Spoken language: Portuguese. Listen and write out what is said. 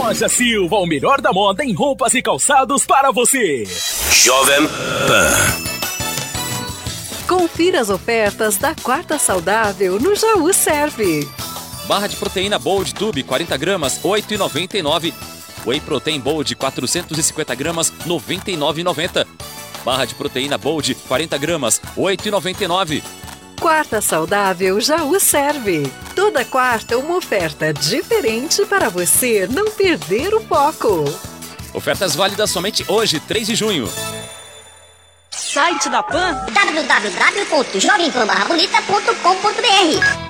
Loja Silva, o melhor da moda em roupas e calçados para você. Jovem Pan. Confira as ofertas da Quarta Saudável no Jaú Serve. Barra de proteína Bold Tube 40 gramas, R$ 8,99. Whey Protein Bold 450 gramas, R$ 99,90. Barra de proteína Bold 40 gramas, R$ 8,99. Quarta Saudável Jaú Serve. Toda quarta uma oferta diferente para você não perder o foco. Ofertas válidas somente hoje, 3 de junho. Site da Pan www.jovempanbarrabonita.com.br